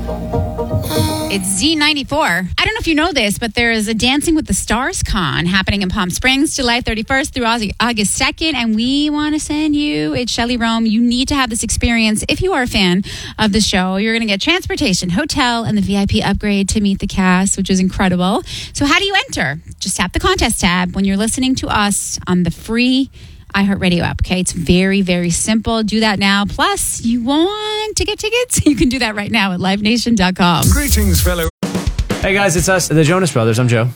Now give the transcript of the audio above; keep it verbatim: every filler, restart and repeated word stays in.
It's Z ninety-four. I don't know if you know this, but there is a Dancing with the Stars con happening in Palm Springs, July thirty-first through August second, and we want to send you, it's Shelley Rome. You need to have this experience. If you are a fan of the show, you're going to get transportation, hotel, and the V I P upgrade to meet the cast, which is incredible. So how do you enter? Just tap the contest tab when you're listening to us on the free iHeartRadio app, okay? It's very, very simple. Do that now. Plus, you want to get tickets? You can do that right now at live nation dot com. Greetings, fellow. Hey guys, it's us, the Jonas Brothers. I'm Joe.